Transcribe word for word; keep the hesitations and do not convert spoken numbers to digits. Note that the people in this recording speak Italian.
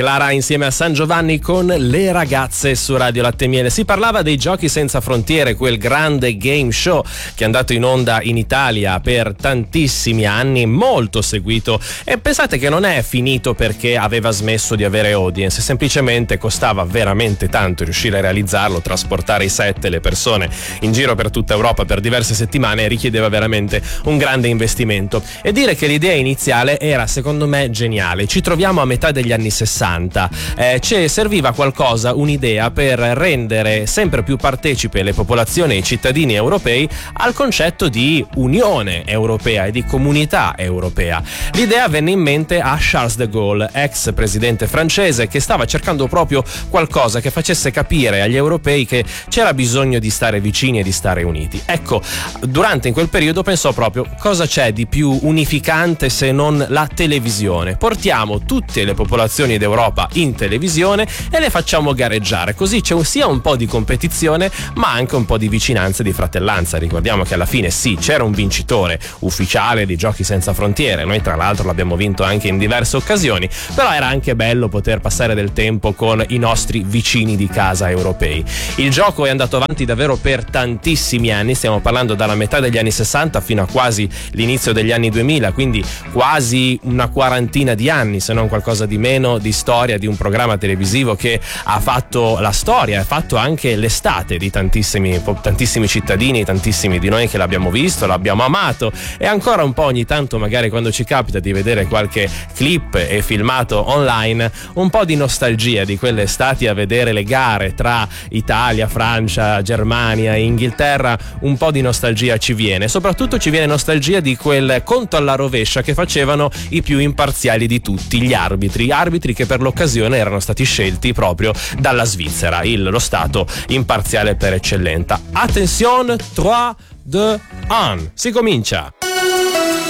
Clara insieme a San Giovanni con Le ragazze su Radio Latte e Miele. Si parlava dei Giochi Senza Frontiere, quel grande game show che è andato in onda in Italia per tantissimi anni, molto seguito, e pensate che non è finito perché aveva smesso di avere audience, semplicemente costava veramente tanto riuscire a realizzarlo, trasportare i set e le persone in giro per tutta Europa per diverse settimane richiedeva veramente un grande investimento. E dire che l'idea iniziale era secondo me geniale. Ci troviamo a metà degli anni sessanta, eh, ci serviva qualcosa, un'idea per rendere sempre più partecipe le popolazioni e i cittadini europei al concetto di Unione Europea e di comunità europea. L'idea venne in mente a Charles de Gaulle, ex presidente francese, che stava cercando proprio qualcosa che facesse capire agli europei che c'era bisogno di stare vicini e di stare uniti. Ecco, durante in quel periodo pensò proprio: cosa c'è di più unificante se non la televisione? Portiamo tutte le popolazioni d'Europa in televisione e le facciamo gareggiare, così c'è sia un po' di competizione ma anche un po' di vicinanza e di fratellanza. Ricordiamo che alla fine sì, c'era un vincitore ufficiale di Giochi Senza Frontiere, noi tra l'altro l'abbiamo vinto anche in diverse occasioni, però era anche bello poter passare del tempo con i nostri vicini di casa europei. Il gioco è andato avanti davvero per tantissimi anni, stiamo parlando dalla metà degli anni sessanta fino a quasi l'inizio degli anni duemila, quindi quasi una quarantina di anni, se non qualcosa di meno, di storia di un programma televisivo che ha fatto la storia, ha fatto anche l'estate di tantissimi, tantissimi cittadini, tantissimi di noi che l'abbiamo visto, l'abbiamo amato, e ancora un po' ogni tanto, magari quando ci capita di vedere qualche clip e filmato online, un po' di nostalgia di quelle estati a vedere le gare tra Italia, Francia, Germania e Inghilterra, un po' di nostalgia ci viene. Soprattutto ci viene nostalgia di quel conto alla rovescia che facevano i più imparziali di tutti, gli arbitri, arbitri che per l'occasione erano stati scelti proprio dalla Svizzera, il, lo stato imparziale per eccellenza. Attenzione, tre, due, un, si comincia!